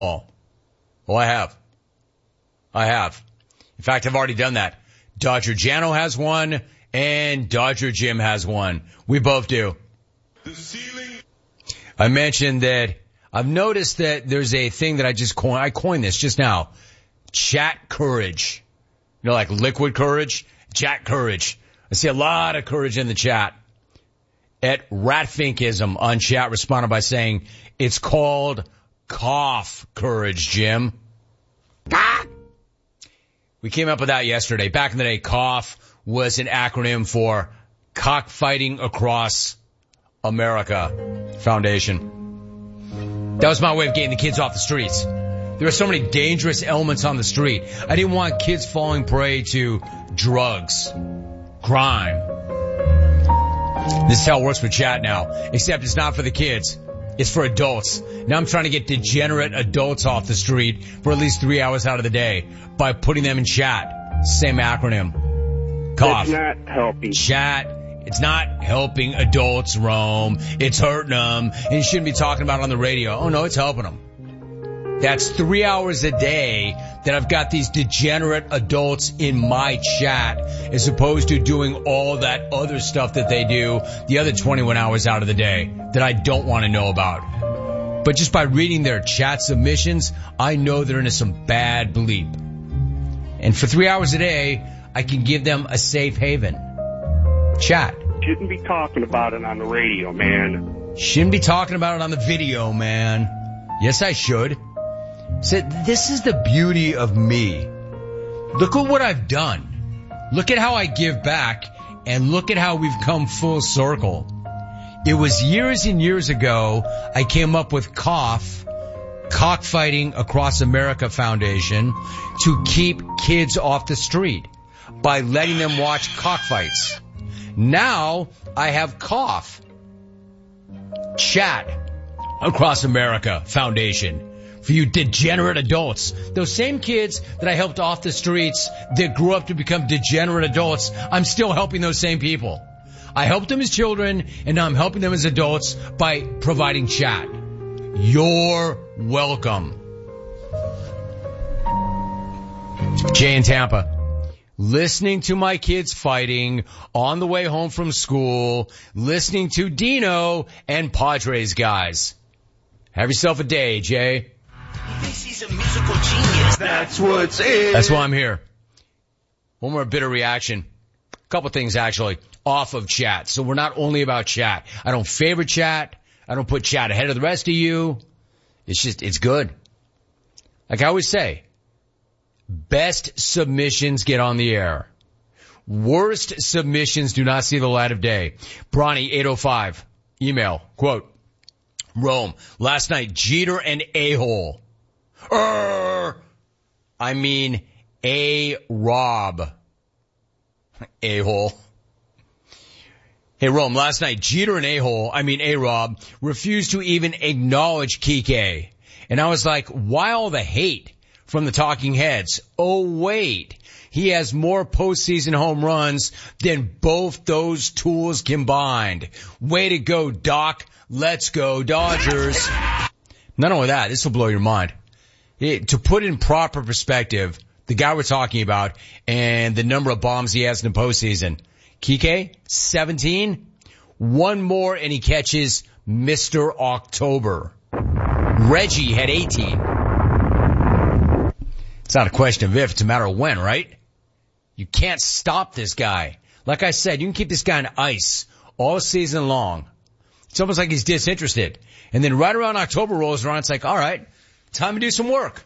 Oh, I have. In fact, I've already done that. Dodger Jano has one, and Dodger Jim has one. We both do. I mentioned that I've noticed that there's a thing that I coined this just now. Chat courage. You know, like liquid courage? Chat courage. I see a lot of courage in the chat. At Ratfinkism on chat responded by saying, it's called cough courage, Jim. We came up with that yesterday. Back in the day, cough was an acronym for Cockfighting Across America Foundation. That was my way of getting the kids off the streets. There are so many dangerous elements on the street. I didn't want kids falling prey to drugs, crime. This is how it works with chat now, except it's not for the kids. It's for adults. Now I'm trying to get degenerate adults off the street for at least 3 hours out of the day by putting them in chat. Same acronym. Cough. It's not helping. Chat. It's not helping adults, Rome. It's hurting them. And you shouldn't be talking about it on the radio. Oh, no, it's helping them. That's 3 hours a day that I've got these degenerate adults in my chat as opposed to doing all that other stuff that they do the other 21 hours out of the day that I don't want to know about. But just by reading their chat submissions, I know they're into some bad bleep. And for 3 hours a day, I can give them a safe haven. Chat. Shouldn't be talking about it on the radio, man. Shouldn't be talking about it on the video, man. Yes, I should. So this is the beauty of me. Look at what I've done. Look at how I give back, and look at how we've come full circle. It was years and years ago I came up with Cockfighting Across America Foundation to keep kids off the street by letting them watch cockfights. Now I have Chat Across America Foundation. For you degenerate adults. Those same kids that I helped off the streets that grew up to become degenerate adults, I'm still helping those same people. I helped them as children, and now I'm helping them as adults by providing chat. You're welcome. Jay in Tampa. Listening to my kids fighting on the way home from school, listening to Dino and Padres guys. Have yourself a day, Jay. He thinks he's a musical genius. That's what's in. That's why I'm here. One more bit of reaction. A couple things, actually, off of chat. So we're not only about chat. I don't favorite chat. I don't put chat ahead of the rest of you. It's good. Like I always say, best submissions get on the air. Worst submissions do not see the light of day. Bronny 805, email, quote, Rome, last night, Jeter and A-hole. I mean, A-Rob. A-hole. Hey, Rome, last night, Jeter and A-Rob, refused to even acknowledge Kike. And I was like, why all the hate from the talking heads? Oh, wait. He has more postseason home runs than both those tools combined. Way to go, Doc. Let's go, Dodgers. Not only that, this will blow your mind. To put in proper perspective, the guy we're talking about and the number of bombs he has in the postseason. Kike, 17. One more and he catches Mr. October. Reggie had 18. It's not a question of if, it's a matter of when, right? You can't stop this guy. Like I said, you can keep this guy on ice all season long. It's almost like he's disinterested. And then right around October rolls around, it's like, all right, time to do some work.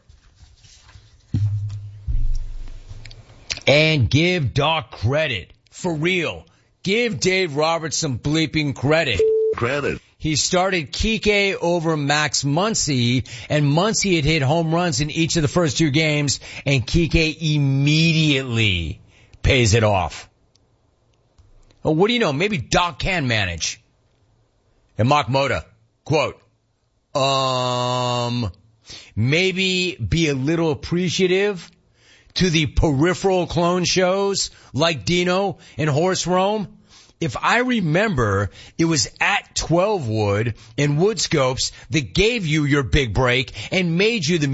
And give Doc credit. For real. Give Dave Roberts some bleeping credit. He started Kike over Max Muncy, and Muncy had hit home runs in each of the first two games, and Kike immediately pays it off. Well, what do you know? Maybe Doc can manage. And Mark Moda, quote, maybe be a little appreciative to the peripheral clone shows like Dino and Horse Rome. if I remember, it was at 12 Wood and Woodscopes that gave you your big break and made you the